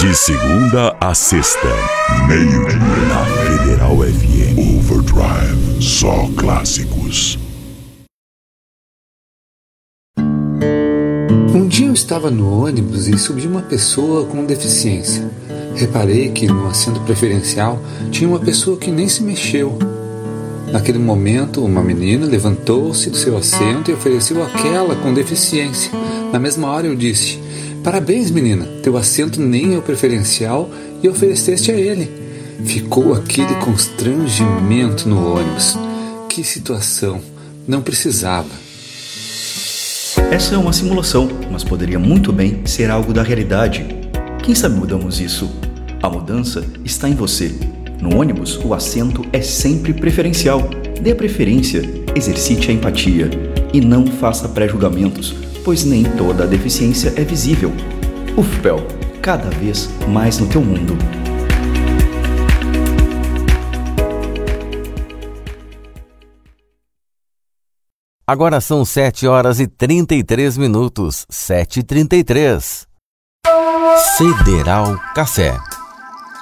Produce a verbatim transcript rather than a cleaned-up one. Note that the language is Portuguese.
De segunda a sexta, meio-dia, na Federal F M. Overdrive, só clássicos. Um dia eu estava no ônibus e subiu uma pessoa com deficiência. Reparei que no assento preferencial tinha uma pessoa que nem se mexeu. Naquele momento, uma menina levantou-se do seu assento e ofereceu àquela com deficiência. Na mesma hora eu disse: "Parabéns, menina, teu assento nem é o preferencial e ofereceste a ele." Ficou aquele constrangimento no ônibus. Que situação, não precisava. Essa é uma simulação, mas poderia muito bem ser algo da realidade. Quem sabe mudamos isso? A mudança está em você. No ônibus, o assento é sempre preferencial. Dê a preferência, exercite a empatia e não faça pré-julgamentos, pois nem toda a deficiência é visível. U F P E L, cada vez mais no teu mundo. Agora são sete horas e trinta e três minutos, sete e trinta e três. Federal Café.